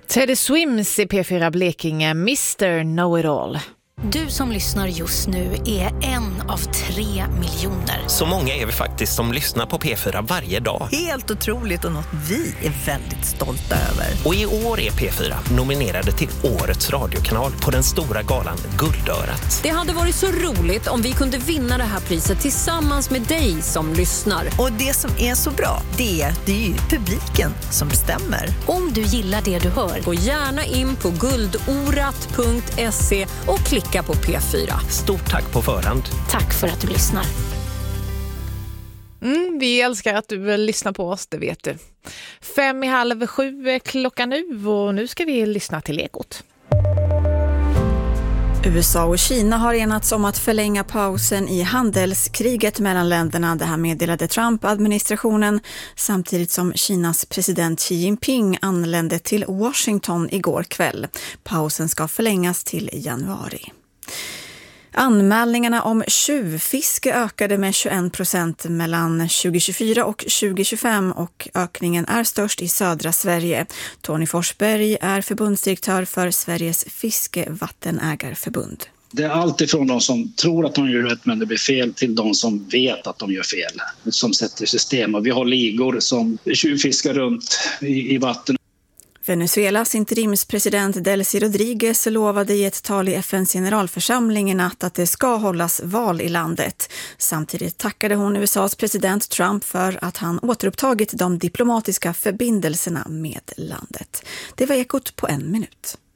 Teddy Swims i P4 Blekinge, Mr. Know-It-All. Du som lyssnar just nu är en av 3 miljoner. Så många är vi faktiskt som lyssnar på P4 varje dag. Helt otroligt och något vi är väldigt stolta över. Och i år är P4 nominerade till Årets radiokanal på den stora galan Guldörat. Det hade varit så roligt om vi kunde vinna det här priset tillsammans med dig som lyssnar. Och det som är så bra, det är ju publiken som bestämmer. Om du gillar det du hör, gå gärna in på guldorat.se och klicka på P4. Stort tack på förhand. tack för att du lyssnar. Vi älskar att du vill lyssna på oss, det vet du. 6:55 är klockan nu och nu ska vi lyssna till Ekot. USA och Kina har enats om att förlänga pausen i handelskriget mellan länderna. Det här meddelade Trump-administrationen samtidigt som Kinas president Xi Jinping anlände till Washington igår kväll. Pausen ska förlängas till januari. Anmälningarna om tjuvfiske ökade med 21% mellan 2024 och 2025 och ökningen är störst i södra Sverige. Tony Forsberg är förbundsdirektör för Sveriges fiskevattenägarförbund. Det är allt ifrån de som tror att de gör rätt men det blir fel till de som vet att de gör fel, som sätter system. Och vi har ligor som tjuvfiskar runt i vatten. Venezuelas interimspresident Delcy Rodriguez lovade i ett tal i FNs generalförsamling i natt att det ska hållas val i landet. Samtidigt tackade hon USAs president Trump för att han återupptagit de diplomatiska förbindelserna med landet. Det var Ekot på 1 minut.